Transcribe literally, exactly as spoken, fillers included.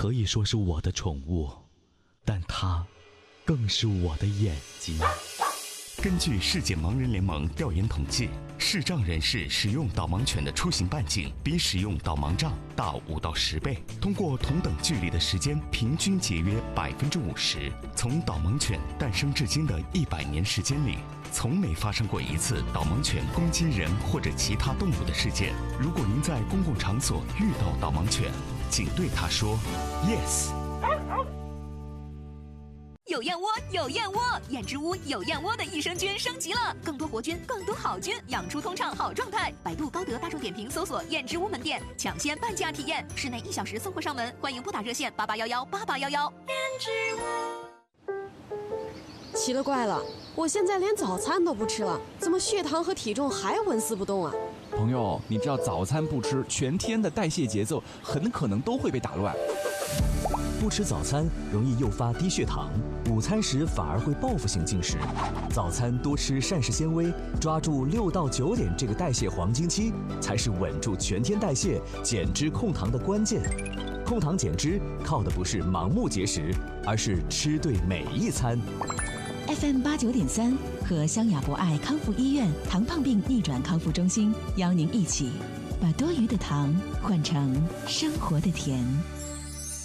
可以说是我的宠物，但它更是我的眼睛。 根据世界盲人联盟调研统计，视障人士使用导盲犬的出行半径比使用导盲杖大五到十倍，通过同等距离的时间，平均节约百分之五十。从导盲犬诞生至今的一百年时间里，从没发生过一次导盲犬攻击人或者其他动物的事件。如果您在公共场所遇到导盲犬，请对它说 yes。 有燕窝，有燕窝，燕之屋有燕窝的益生菌升级了，更多活菌，更多好菌，养出通畅好状态。百度、高德、大众点评搜索燕之屋门店，抢先半价体验，室内一小时送货上门，欢迎拨打热线八八幺幺八八幺幺。燕之屋。奇了怪了，我现在连早餐都不吃了，怎么血糖和体重还纹丝不动啊？ 朋友，你知道早餐不吃，全天的代谢节奏很可能都会被打乱。 不吃早餐容易诱发低血糖，午餐时反而会报复性进食。早餐多吃膳食纤维，抓住六到九点这个代谢黄金期，才是稳住全天代谢、减脂控糖的关键。控糖减脂靠的不是盲目节食，而是吃对每一餐。 F M 八九点三和湘雅博爱康复医院糖胖病逆转康复中心邀您一起把多余的糖换成生活的甜。